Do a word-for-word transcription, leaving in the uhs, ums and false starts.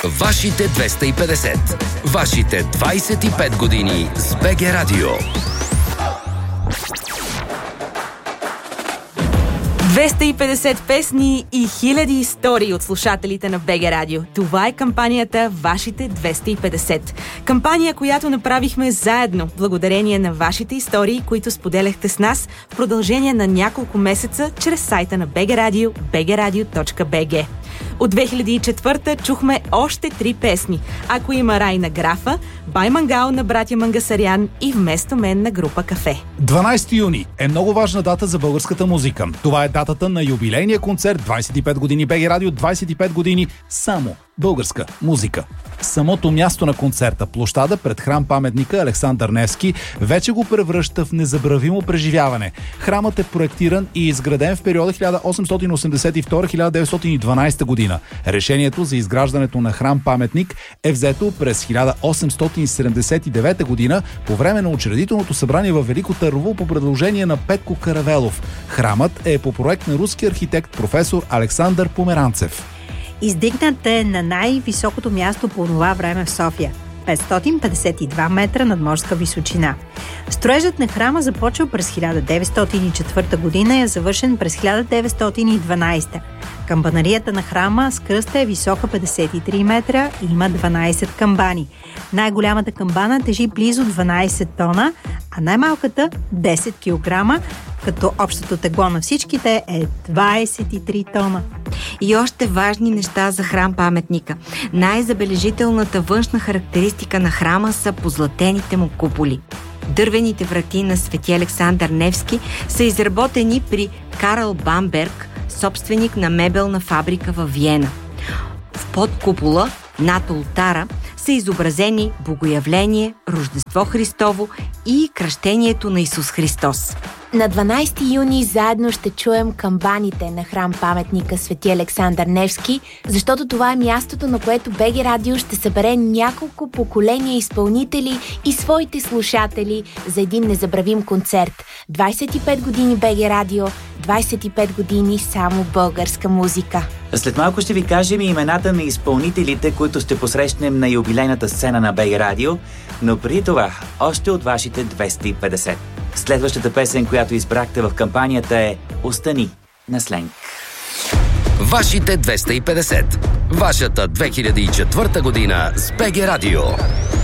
Вашите двеста и петдесет. Вашите двайсет и пет години с БГ Радио. двеста и петдесет песни и хиляди истории от слушателите на БГ Радио. Това е кампанията Вашите двеста и петдесет. Кампания, която направихме заедно, благодарение на вашите истории, които споделяхте с нас в продължение на няколко месеца чрез сайта на БГ Радио, би джи радио точка би джи. От две хиляди и четвърта чухме още три песни. Ако има рай на Графа, Бай Мангал на братя Мангасарян и Вместо мен на група Кафе. дванайсети юни е много важна дата за българската музика. Това е датата на юбилейния концерт двайсет и пет години БГ Радио, двайсет и пет години само българска музика. Самото място на концерта, площада пред храм-паметника Александър Невски, вече го превръща в незабравимо преживяване. Храмът е проектиран и изграден в периода хиляда осемстотин осемдесет и втора до хиляда деветстотин и дванайсета година. Решението за изграждането на храм-паметник е взето през хиляда осемстотин седемдесет и девета година по време на учредителното събрание във Велико Търново по предложение на Петко Каравелов. Храмът е по проект на руски архитект професор Александър Померанцев. Издигнат е на най-високото място по това време в София – петстотин петдесет и два метра надморска височина. Строежът на храма започва през хиляда деветстотин и четвърта година и е завършен през хиляда деветстотин и дванайсета. Камбанарията на храма с кръста е висока петдесет и три метра и има дванайсет камбани. Най-голямата камбана тежи близо дванайсет тона, а най-малката десет килограма, като общото тегло на всичките е двайсет и три тона. И още важни неща за храм-паметника. Най-забележителната външна характеристика на храма са позлатените му куполи. Дървените врати на Свети Александър Невски са изработени при Карл Бамберг, собственик на мебелна фабрика във Виена. В подкупола, над олтара, са изобразени Богоявление, Рождество Христово и кръщението на Исус Христос. На дванайсети юни заедно ще чуем камбаните на храм-паметника Свети Александър Невски, защото това е мястото, на което БГ Радио ще събере няколко поколения изпълнители и своите слушатели за един незабравим концерт. двайсет и пет години БГ Радио, двайсет и пет години само българска музика. След малко ще ви кажем и имената на изпълнителите, които ще посрещнем на юбилейната сцена на БГ Радио, но преди това още от вашите двеста и петдесет. Следващата песен, която избрахте в кампанията е "Остани" на Сленг. Вашите двеста и петдесет. Вашата две хиляди и четвърта година с БГ Радио.